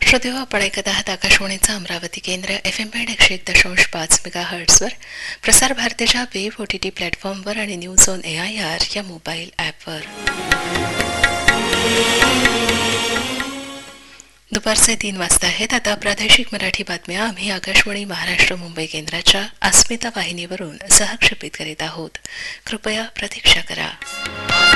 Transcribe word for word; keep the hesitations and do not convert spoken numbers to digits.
श्रोते हो, आपण ऐकत आहात आकाशवाणीचं अमरावती केंद्र एफ एम बँड एकशे एक दशांश पाच मेगा हर्ट्सवर, प्रसार भारतीच्या वेब ओ टी टी प्लॅटफॉर्मवर आणि news on A I R या मोबाईल ॲपवर. दुपारचे तीन वाजता आहेत. आता प्रादेशिक मराठी बातम्या आम्ही आकाशवाणी महाराष्ट्र मुंबई केंद्राच्या अस्मिता वाहिनीवरून सहक्षेपित करीत आहोत. कृपया प्रतीक्षा करा.